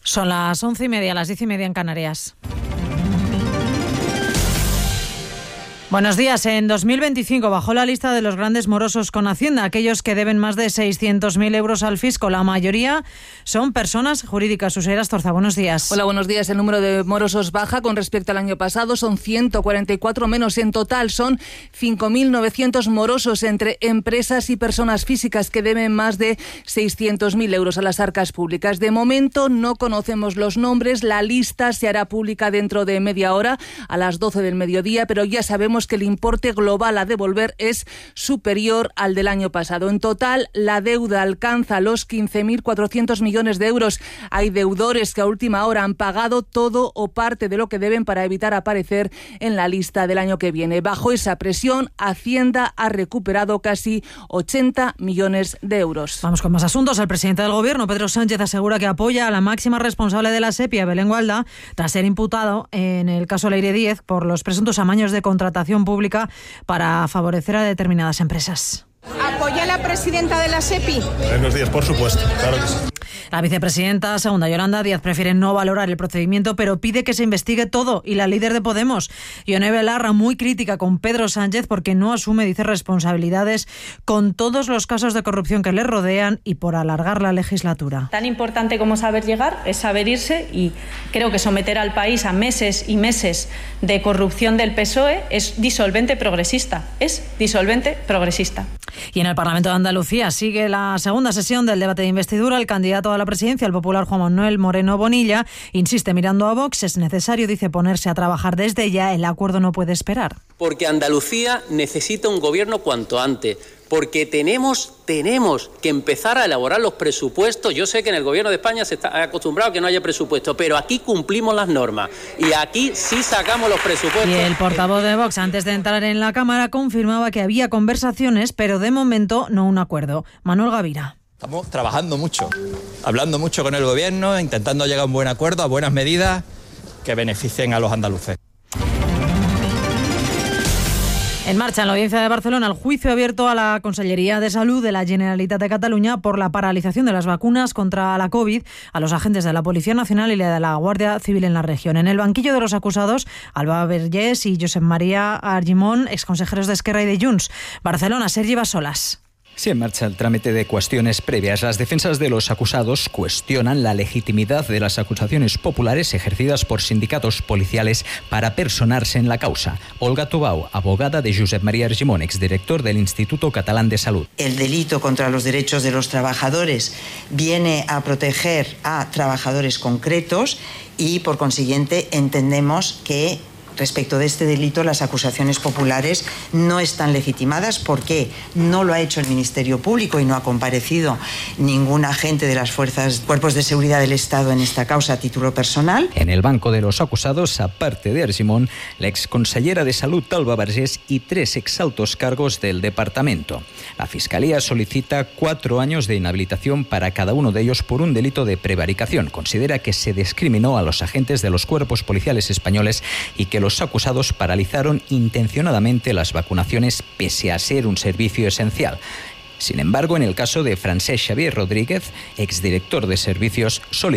Son las 11:30, las 10:30 en Canarias. Buenos días. En 2025 bajó la lista de los grandes morosos con Hacienda, aquellos que deben más de 600.000 euros al fisco. La mayoría son personas jurídicas. Usair Astorza, buenos días. Hola, buenos días. El número de morosos baja con respecto al año pasado. Son 144 menos. En total son 5.900 morosos entre empresas y personas físicas que deben más de 600.000 euros a las arcas públicas. De momento no conocemos los nombres. La lista se hará pública dentro de media hora, a las 12 del mediodía, pero ya sabemos que el importe global a devolver es superior al del año pasado. En total, la deuda alcanza los 15.400 millones de euros. Hay deudores que a última hora han pagado todo o parte de lo que deben para evitar aparecer en la lista del año que viene. Bajo esa presión, Hacienda ha recuperado casi 80 millones de euros. Vamos con más asuntos. El presidente del Gobierno, Pedro Sánchez, asegura que apoya a la máxima responsable de la SEPI, Belén Gualda, tras ser imputado en el caso Leire Díez por los presuntos amaños de contratación pública para favorecer a determinadas empresas. ¿Apoya a la presidenta de la SEPI? Buenos días, por supuesto, claro que sí. La vicepresidenta segunda, Yolanda Díaz, prefiere no valorar el procedimiento, pero pide que se investigue todo. Y la líder de Podemos, Ione Belarra, muy crítica con Pedro Sánchez porque no asume, dice, responsabilidades con todos los casos de corrupción que le rodean y por alargar la legislatura. Tan importante como saber llegar es saber irse, y creo que someter al país a meses y meses de corrupción del PSOE es disolvente progresista. Y en el Parlamento de Andalucía sigue la segunda sesión del debate de investidura. El candidato a la presidencia, el popular Juan Manuel Moreno Bonilla, insiste mirando a Vox. Es necesario, dice, ponerse a trabajar desde ya. El acuerdo no puede esperar. Porque Andalucía necesita un gobierno cuanto antes. Porque tenemos que empezar a elaborar los presupuestos. Yo sé que en el gobierno de España se está acostumbrado a que no haya presupuesto, pero aquí cumplimos las normas y aquí sí sacamos los presupuestos. Y el portavoz de Vox, antes de entrar en la Cámara, confirmaba que había conversaciones, pero de momento no un acuerdo. Manuel Gavira. Estamos trabajando mucho, hablando mucho con el gobierno, intentando llegar a un buen acuerdo, a buenas medidas que beneficien a los andaluces. En marcha en la Audiencia de Barcelona el juicio abierto a la Consellería de Salud de la Generalitat de Cataluña por la paralización de las vacunas contra la COVID a los agentes de la Policía Nacional y de la Guardia Civil en la región. En el banquillo de los acusados, Alba Vergés y Josep María Argimon, exconsejeros de Esquerra y de Junts. Barcelona, Sergi Bassolas. Sí, en marcha el trámite de cuestiones previas. Las defensas de los acusados cuestionan la legitimidad de las acusaciones populares ejercidas por sindicatos policiales para personarse en la causa. Olga Tobau, abogada de Josep María Argimon, exdirector del Instituto Catalán de Salud. El delito contra los derechos de los trabajadores viene a proteger a trabajadores concretos y, por consiguiente, entendemos que respecto de este delito, las acusaciones populares no están legitimadas porque no lo ha hecho el Ministerio Público y no ha comparecido ningún agente de las cuerpos de seguridad del Estado en esta causa a título personal. En el banco de los acusados, aparte de Argimon, la exconsellera de Salud, Alba Vergés, y 3 exaltos cargos del departamento. La Fiscalía solicita 4 años de inhabilitación para cada uno de ellos por un delito de prevaricación. Considera que se discriminó a los agentes de los cuerpos policiales españoles y que los acusados paralizaron intencionadamente las vacunaciones pese a ser un servicio esencial. Sin embargo, en el caso de Francesc Xavier Rodríguez, exdirector de Servicios,